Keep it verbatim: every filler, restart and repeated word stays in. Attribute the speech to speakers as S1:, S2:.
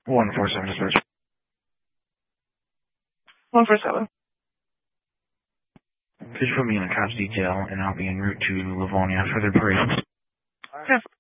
S1: one four seven dispatch.
S2: one four seven.
S1: Could you put me in a cops detail and I'll be en route to Livonia for their parade?
S2: Yes.